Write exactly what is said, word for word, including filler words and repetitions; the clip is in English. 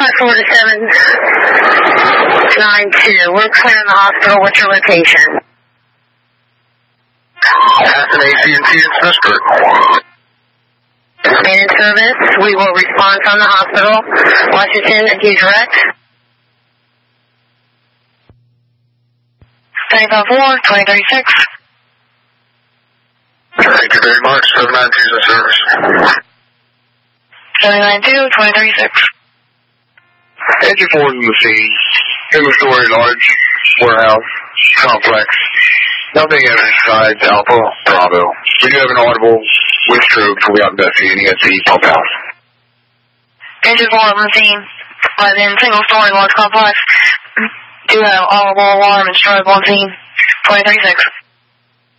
five four to seven nine two. We're clearing the hospital. What's your location? That's an A C and T in Smithsburg. And in service, we will respond from the hospital. Washington, accused wrecked. three five four, twenty thirty-six. Thank you very much. seven nine two is in service. seven nine two, twenty thirty-six. Engine four in the scene. Single-story large warehouse complex. Nothing inside Alpha Bravo. We do have an audible with stroke, so we are investigating at the pump house. Engine four on the scene. But in single-story large complex. Do have audible alarm and strobe on scene. twenty thirty-six.